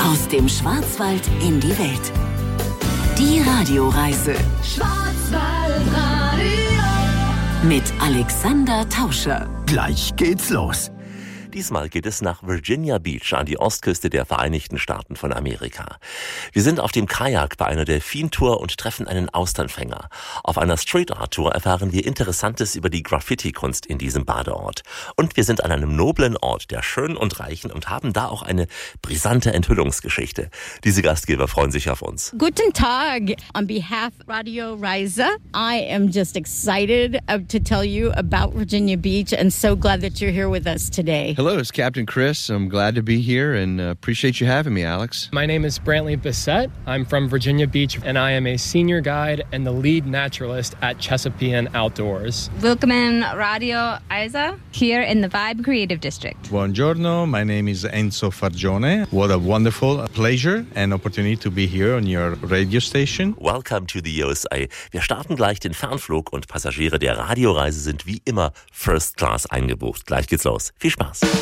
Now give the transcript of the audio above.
Aus dem Schwarzwald in die Welt. Die Radioreise Schwarzwaldradio mit Alexander Tauscher. Gleich geht's los. Diesmal geht es nach Virginia Beach an die Ostküste der Vereinigten Staaten von Amerika. Wir sind auf dem Kajak bei einer Delfin-Tour und treffen einen Austernfänger. Auf einer Street-Art-Tour erfahren wir Interessantes über die Graffiti-Kunst in diesem Badeort. Und wir sind an einem noblen Ort der Schönen und Reichen und haben da auch eine brisante Enthüllungsgeschichte. Diese Gastgeber freuen sich auf uns. Guten Tag. On behalf of Radio Reise, I am just excited to tell you about Virginia Beach and so glad that you're here with us today. Hello, it's Captain Chris. I'm glad to be here and appreciate you having me, Alex. My name is Brantley Bissett. I'm from Virginia Beach, and I am a senior guide and the lead naturalist at Chesapeake Outdoors. Willkommen Radio Reise here in the Vibe Creative District. Buongiorno, my name is Enzo Fargione. What a wonderful pleasure and opportunity to be here on your radio station. Welcome to the USA. Wir starten gleich den Fernflug und Passagiere der Radioreise sind wie immer First Class eingebucht. Gleich geht's los. Viel Spaß.